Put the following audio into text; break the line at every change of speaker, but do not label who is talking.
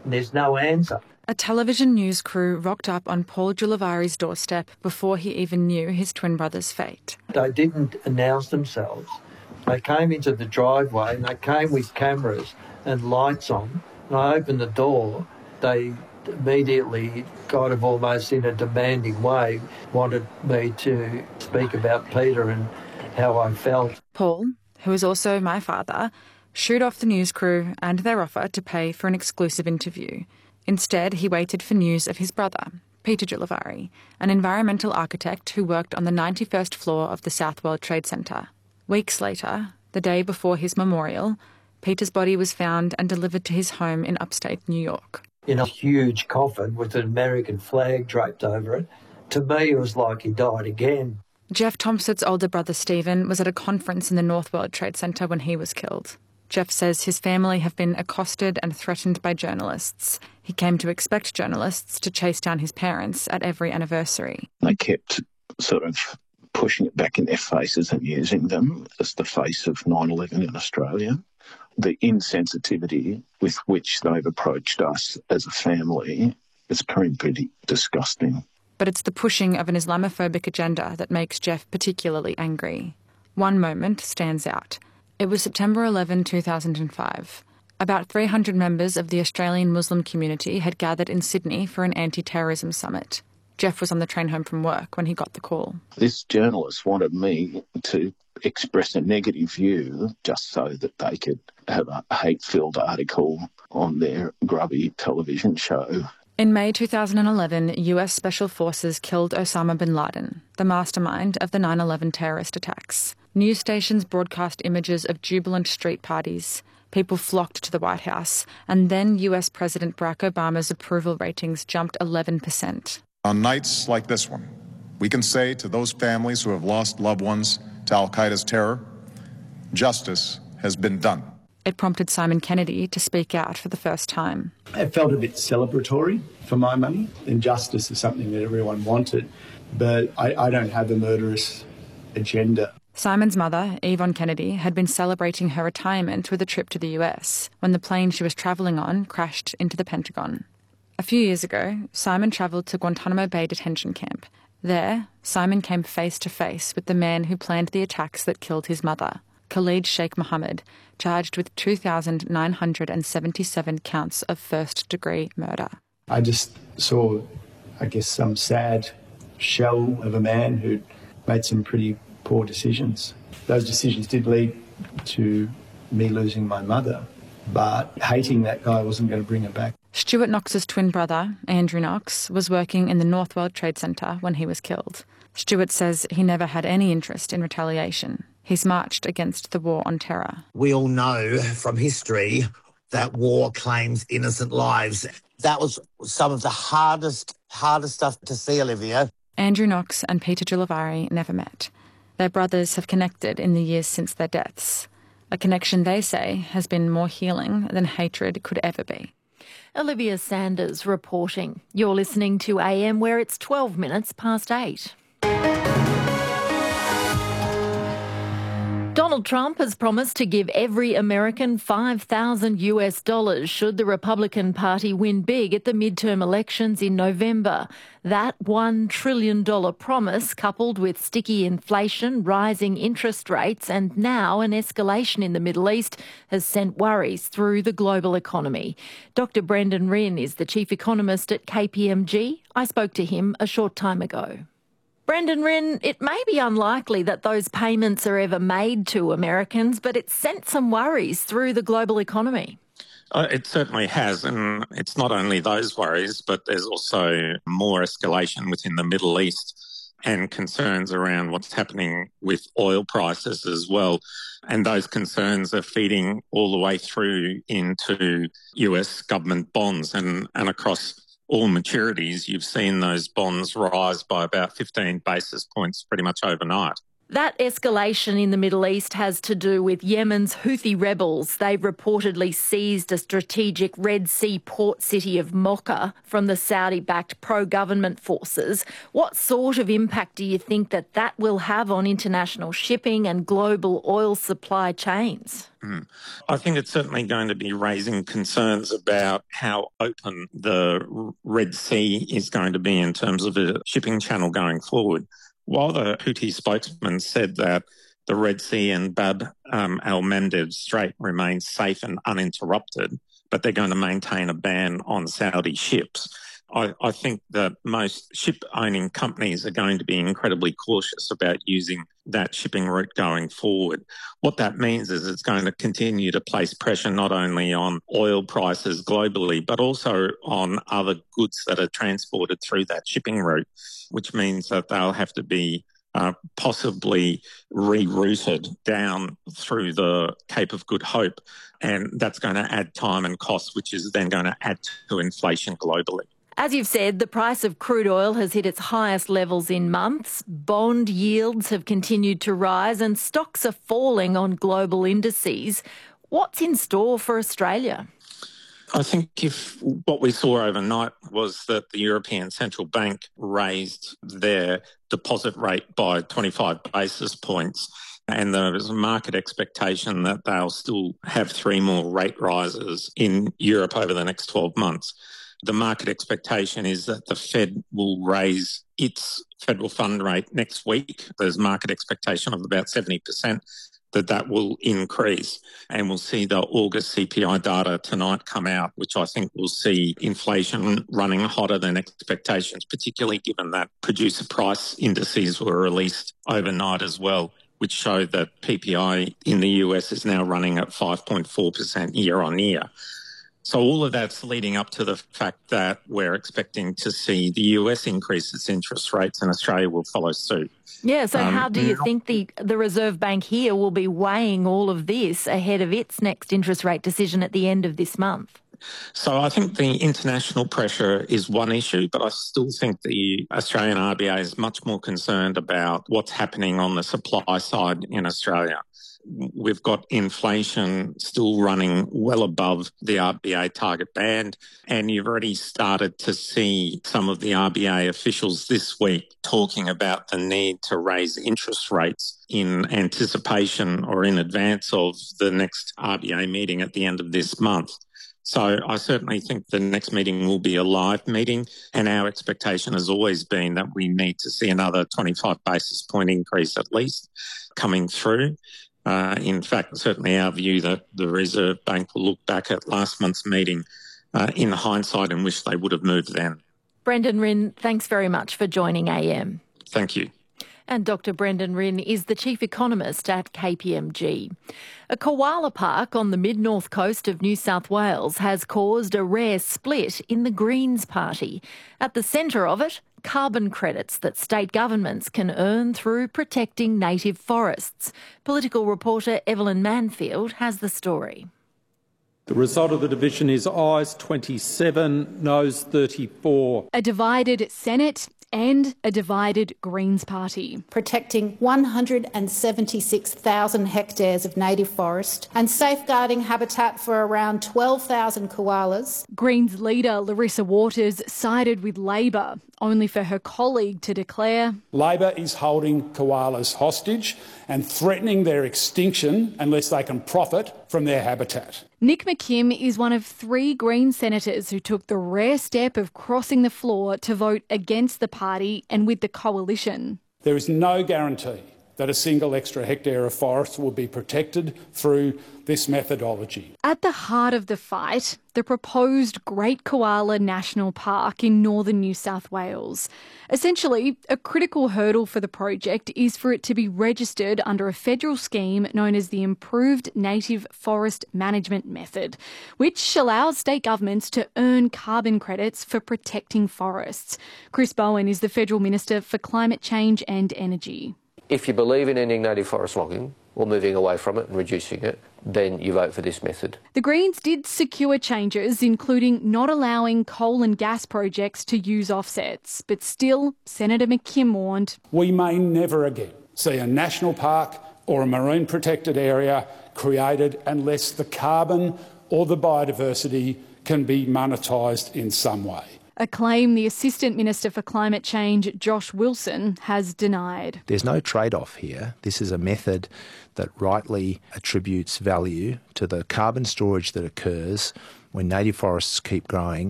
and there's no answer.
A television news crew rocked up on Paul Giulivari's doorstep before he even knew his twin brother's fate.
They didn't announce themselves. They came into the driveway and they came with cameras and lights on. And I opened the door. They immediately, kind of almost in a demanding way, wanted me to speak about Peter and how I felt.
Paul, who is also my father, shooed off the news crew and their offer to pay for an exclusive interview. Instead, he waited for news of his brother, Peter Giulivari, an environmental architect who worked on the 91st floor of the South World Trade Center. Weeks later, the day before his memorial, Peter's body was found and delivered to his home in upstate New York.
In a huge coffin with an American flag draped over it. To me, it was like he died again.
Jeff Thompson's older brother Stephen was at a conference in the North World Trade Center when he was killed. Jeff says his family have been accosted and threatened by journalists. He came to expect journalists to chase down his parents at every anniversary.
They kept sort of pushing it back in their faces and using them as the face of 9/11 in Australia. The insensitivity with which they've approached us as a family has been pretty disgusting.
But it's the pushing of an Islamophobic agenda that makes Jeff particularly angry. One moment stands out. It was September 11, 2005. About 300 members of the Australian Muslim community had gathered in Sydney for an anti-terrorism summit. Jeff was on the train home from work when he got the call.
This journalist wanted me to express a negative view just so that they could have a hate-filled article on their grubby television show.
In May 2011, US Special Forces killed Osama bin Laden, the mastermind of the 9/11 terrorist attacks. News stations broadcast images of jubilant street parties. People flocked to the White House, and then US President Barack Obama's approval ratings jumped 11%.
On nights like this one, we can say to those families who have lost loved ones to al-Qaeda's terror, justice has been done.
It prompted Simon Kennedy to speak out for the first time.
It felt a bit celebratory for my money. Injustice is something that everyone wanted, but I don't have a murderous agenda.
Simon's mother, Yvonne Kennedy, had been celebrating her retirement with a trip to the US when the plane she was travelling on crashed into the Pentagon. A few years ago, Simon travelled to Guantanamo Bay detention camp. There, Simon came face to face with the man who planned the attacks that killed his mother, Khalid Sheikh Mohammed, charged with 2,977 counts of first-degree murder.
I just saw, some sad shell of a man who'd made some pretty poor decisions. Those decisions did lead to me losing my mother, but hating that guy wasn't going to bring her back.
Stuart Knox's twin brother, Andrew Knox, was working in the North World Trade Center when he was killed. Stuart says he never had any interest in retaliation. He's marched against the war on terror.
We all know from history that war claims innocent lives. That was some of the hardest stuff to see, Olivia.
Andrew Knox and Peter Giulivari never met. Their brothers have connected in the years since their deaths. A connection they say has been more healing than hatred could ever be.
Olivia Sanders reporting. You're listening to AM where it's 12 minutes past 8. Donald Trump has promised to give every American $5,000 should the Republican Party win big at the midterm elections in November. That $1 trillion promise, coupled with sticky inflation, rising interest rates and now an escalation in the Middle East, has sent worries through the global economy. Dr. Brendan Rinn is the chief economist at KPMG. I spoke to him a short time ago. Brendan Rinn, it may be unlikely that those payments are ever made to Americans, but it's sent some worries through the global economy.
It certainly has, and it's not only those worries, but there's also more escalation within the Middle East and concerns around what's happening with oil prices as well. And those concerns are feeding all the way through into US government bonds and across all maturities. You've seen those bonds rise by about 15 basis points pretty much overnight.
That escalation in the Middle East has to do with Yemen's Houthi rebels. They've reportedly seized a strategic Red Sea port city of Mocha from the Saudi-backed pro-government forces. What sort of impact do you think that will have on international shipping and global oil supply chains?
I think it's certainly going to be raising concerns about how open the Red Sea is going to be in terms of a shipping channel going forward. While the Houthi spokesman said that the Red Sea and Bab al-Mandeb Strait remains safe and uninterrupted, but they're going to maintain a ban on Saudi ships, I think that most ship-owning companies are going to be incredibly cautious about using that shipping route going forward. What that means is it's going to continue to place pressure not only on oil prices globally, but also on other goods that are transported through that shipping route, which means that they'll have to be possibly rerouted down through the Cape of Good Hope, and that's going to add time and cost, which is then going to add to inflation globally.
As you've said, the price of crude oil has hit its highest levels in months. Bond yields have continued to rise and stocks are falling on global indices. What's in store for Australia?
I think if what we saw overnight was that the European Central Bank raised their deposit rate by 25 basis points, and there was a market expectation that they'll still have 3 more rate rises in Europe over the next 12 months. The market expectation is that the Fed will raise its federal fund rate next week. There's market expectation of about 70% that will increase. And we'll see the August CPI data tonight come out, which I think will see inflation running hotter than expectations, particularly given that producer price indices were released overnight as well, which show that PPI in the US is now running at 5.4% year on year. So all of that's leading up to the fact that we're expecting to see the US increase its interest rates and Australia will follow suit.
Yeah, so how do you think the Reserve Bank here will be weighing all of this ahead of its next interest rate decision at the end of this month?
So I think the international pressure is one issue, but I still think the Australian RBA is much more concerned about what's happening on the supply side in Australia. We've got inflation still running well above the RBA target band, and you've already started to see some of the RBA officials this week talking about the need to raise interest rates in anticipation or in advance of the next RBA meeting at the end of this month. So I certainly think the next meeting will be a live meeting, and our expectation has always been that we need to see another 25 basis point increase at least coming through. In fact, certainly our view that the Reserve Bank will look back at last month's meeting in hindsight and wish they would have moved then.
Brendan Rynne, thanks very much for joining AM.
Thank you.
And Dr Brendan Rynne is the Chief Economist at KPMG. A koala park on the mid-north coast of New South Wales has caused a rare split in the Greens Party. At the centre of it, carbon credits that state governments can earn through protecting native forests. Political reporter Evelyn Manfield has the story.
The result of the division is ayes 27, noes 34.
A divided Senate and a divided Greens Party.
Protecting 176,000 hectares of native forest and safeguarding habitat for around 12,000 koalas.
Greens leader Larissa Waters sided with Labor, only for her colleague to declare
Labor is holding koalas hostage and threatening their extinction unless they can profit from their habitat.
Nick McKim is one of 3 Greens senators who took the rare step of crossing the floor to vote against the party and with the coalition.
There is no guarantee that a single extra hectare of forest will be protected through this methodology.
At the heart of the fight, the proposed Great Koala National Park in northern New South Wales. Essentially, a critical hurdle for the project is for it to be registered under a federal scheme known as the Improved Native Forest Management Method, which allows state governments to earn carbon credits for protecting forests. Chris Bowen is the Federal Minister for Climate Change and Energy.
If you believe in ending native forest logging or moving away from it and reducing it, then you vote for this method.
The Greens did secure changes, including not allowing coal and gas projects to use offsets. But still, Senator McKim warned,
we may never again see a national park or a marine protected area created unless the carbon or the biodiversity can be monetised in some way.
A claim the Assistant Minister for Climate Change, Josh Wilson, has denied.
There's no trade-off here. This is a method that rightly attributes value to the carbon storage that occurs when native forests keep growing